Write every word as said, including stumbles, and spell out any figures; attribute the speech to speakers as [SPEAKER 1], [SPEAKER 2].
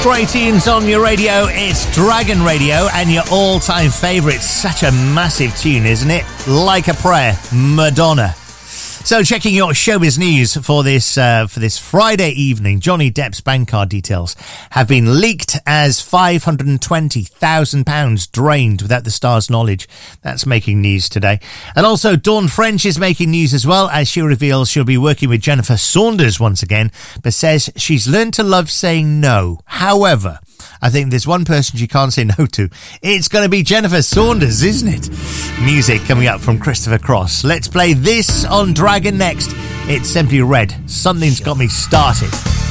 [SPEAKER 1] Great tunes on your radio. It's Dragon Radio and your all-time favourite. Such a massive tune, isn't it? Like a Prayer, Madonna. So, checking your showbiz news for this uh, for this Friday evening, Johnny Depp's bank card details have been leaked as five hundred twenty thousand pounds drained without the star's knowledge. That's making news today. And also, Dawn French is making news as well, as she reveals she'll be working with Jennifer Saunders once again, but says she's learned to love saying no. However, I think there's one person she can't say no to. It's going to be Jennifer Saunders, isn't it? Music coming up from Christopher Cross. Let's play this on Dragon next. It's Simply Red. Something's got me started.